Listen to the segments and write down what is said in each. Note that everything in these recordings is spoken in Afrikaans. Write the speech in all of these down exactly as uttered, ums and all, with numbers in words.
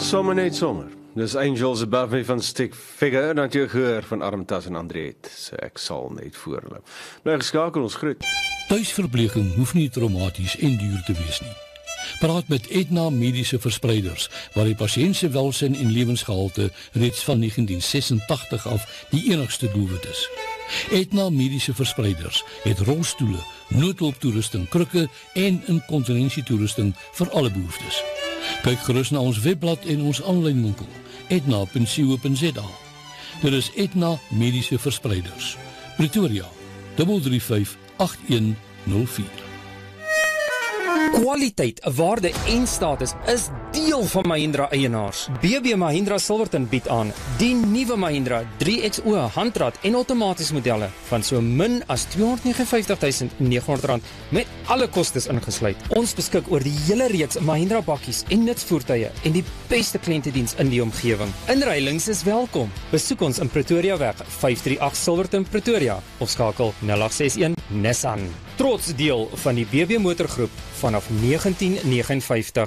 Sommer net sommer. Dis Angels Above Me van Stick Figure, dan jy gehoor van Armtas en Andreet. So ek sal net voor hulle. Bly geskakel, ons groet. Tuisverpleging hoef nie traumaties en duur te wees nie. Praat met Aetna Mediese Verspreiders, waar die pasiënt se welsyn en lewensgehalte reeds van negentien sesentagtig af die enigste doelwit is. Aetna Mediese Verspreiders het rolstoele, noodhulptoerusting, krukke en inkontinensietoerusting vir alle behoeftes. Kyk gerus na ons webblad en ons aanlyn winkel, aetna punt co punt za. Dit is Aetna Mediese Verspreiders. Pretoria, drie drie vyf agt een nul vier. Kwaliteit, waarde en status is deel van Mahindra eienaars. B B Mahindra Silverton bied aan die nuwe Mahindra drie X O handrat en outomaties modelle van so min as tweehonderd negenenvyftig tuisend negenhonderd rand met alle kostes ingesluit. Ons beskik oor die hele reeks Mahindra bakkies en nutsvoertuie en die beste kliëntediens in die omgewing. Inruilings is welkom. Besoek ons in Pretoria weg vyf drie agt Silverton Pretoria of skakel nul agt ses een Nissan. Trots deel van die B B Motorgroep vanaf negentien negenenvyftig.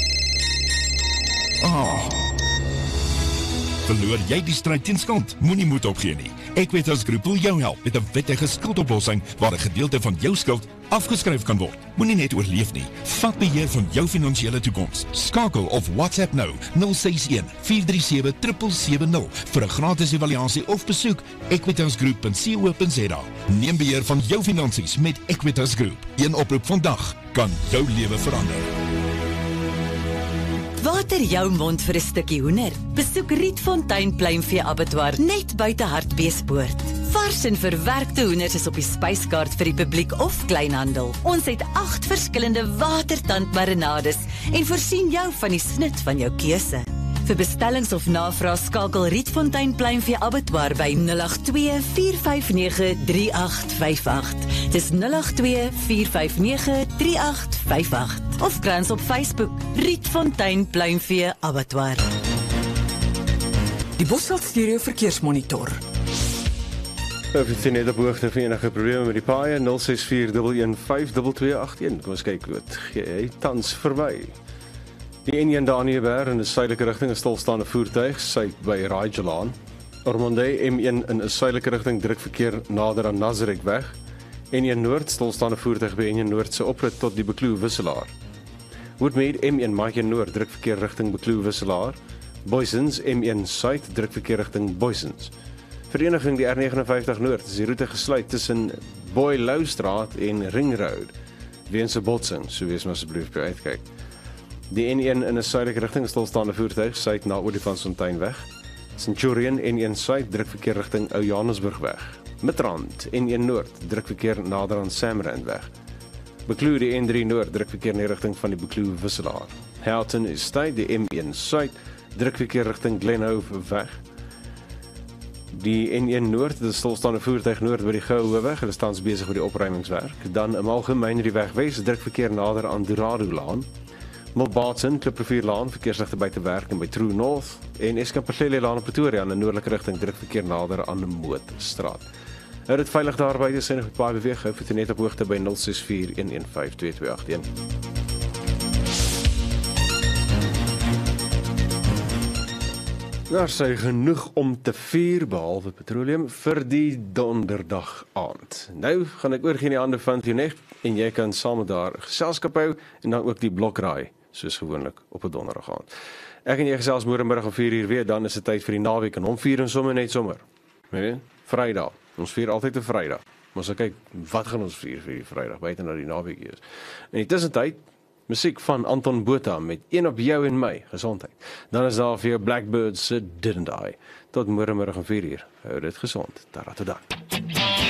Ah. Verloor jy die stryd teen skuld? Moenie moed opgee nie. Equitas Groep wil jou help met 'n wettige skuldoplossing waar 'n gedeelte van jou skuld afgeskryf kan word. Moenie net oorleef nie. Vat beheer van jou finansiële toekoms. Skakel of WhatsApp nou nul ses een vier drie sewe sewe sewe nul vir 'n gratis evaluasie of besoek equitas groep punt co punt za. Neem beheer van jou finansies met Equitas Groep. Een oproep vandag kan jou lewe verander. Water jou mond vir 'n stukkie hoender. Besoek Rietfontein Pluimvee Abattoir net buite Hartbeespoort. Vars en verwerkte hoenders is op die spyskaart vir die publiek of kleinhandel. Ons het agt verskillende watertandmarinades en voorsien jou van die snit van jou keuse. Vir bestellings of navraag skakel Rietfontein Pluimvee Abattoir by nul agt twee vier vyf nege drie agt vyf agt. Dis nul agt twee vier vyf nege drie agt vyf agt. Of kry ons op Facebook Rietfontein Pluimvee Abattoir. Die Bosveld Stereo Verkeersmonitor. Of jy sien net op hoogte van enige probleme met die paaie, nul ses vier een een vyf twee twee agt een. Kom ons kyk wat gee hy tans verby. Die N een Daniëberg in 'n suidelike rigting, 'n stilstaande voertuig, suid by Raidgelaan. Ormonde M een in 'n suidelike rigting, druk verkeer nader aan Nazarekweg. N een Noord, stilstaande voertuig by N een Noord se oprit tot die Bekloo wisselaar. Woodmead M een Maatjie Noord, druk verkeer rigting Bekloo wisselaar. Boysens M een Suid, druk verkeer rigting Boysens. Vereniging die R vyf nege Noord is die roete gesluit tussen Boyloustraat en Ring Road. Weens 'n botsing, so wees maar asseblief by uitkyk. Die N een in 'n suidelike rigting, stilstaande voertuig, suid na Olifantsfonteinweg. Centurion N een Suid, druk verkeer rigting Ou Johannesburgweg. Midrand N een Noord, druk verkeer nader aan Samrandweg. Bekloo die N drie Noord, druk verkeer in die rigting van die Bekloo wisselaar. Houghton Estate die M een Suid, druk verkeer rigting Glenhove weg. Die N een Noord, die stilstaande voertuig noord by die Gouweweg, hulle staan besig met die opruimingswerk. Dan in algemeen die weg Wes, druk verkeer nader aan Dorado-laan. Milbaatsen, Kliprivierlaan, verkeersligte buite werk en by True North. En Eskamperlele-laan in Pretoria in 'n noordelike rigting, druk verkeer nader aan Mootstraat. Hou dit veilig daar buite, sien nog met paai beweeg, hou voete net op hoogte by nul ses vier een een vyf twee twee agt een. Daar sê genoeg om te vier, behalwe petroleum, vir die donderdag aand. Nou gaan ek oorgee in die hande van Tioneg, en jy kan saam daar geselskap hou, en dan ook die blokraai, soos gewoonlik op 'n donderdag aand. Ek en jy gesels môre om vier uur weer, dan is dit tyd vir die naweek, en hom vier en sommer net sommer. Nee, Vrydag. Ons vier altyd 'n Vrydag. Ons sal kyk, wat gaan ons vier vir die Vrydag, buite nou die naweek is. In die tussentyd, musiek van Anton Botha met Een op jou en my, gesondheid. Dan is daar vir jou Blackbirds se Didn't I. Tot môre om vier uur. Hou dit gesond. Tara tot dan.